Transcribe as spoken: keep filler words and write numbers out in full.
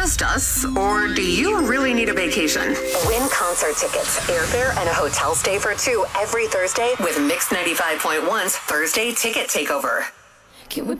just us, or do you really need a vacation? Win concert tickets, airfare, and a hotel stay for two every Thursday with Mix ninety-five point one's Thursday Ticket Takeover. Can we